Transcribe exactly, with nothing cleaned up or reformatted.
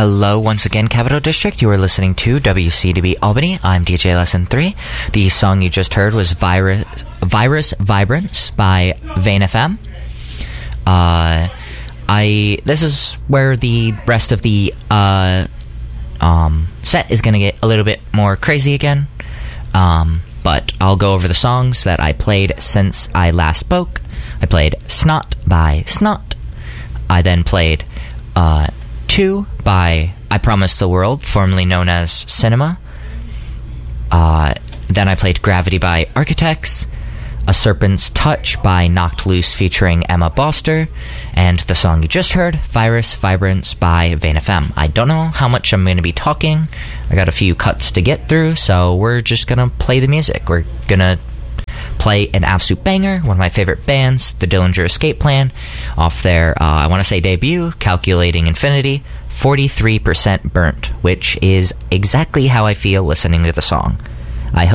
Hello once again, Capital District. You are listening to W C D B Albany. I'm D J Lesson three. The song you just heard was Virus, Virus Vibrance by Vane F M. Uh, I this is where the rest of the uh, um, set is going to get a little bit more crazy again. Um, but I'll go over the songs that I played since I last spoke. I played Snot by Snot. I then played uh, Two by I Promised the World, formerly known as Cinema. Uh, then I played Gravity by Architects, A Serpent's Touch by Knocked Loose featuring Emma Boster, and the song you just heard, Virus Vibrance by Vane F M. I don't know how much I'm going to be talking. I got a few cuts to get through, so we're just going to play the music. We're going to play an absolute banger, one of my favorite bands, the Dillinger Escape Plan, off their, uh, I want to say debut, Calculating Infinity, forty-three percent Burnt, which is exactly how I feel listening to the song.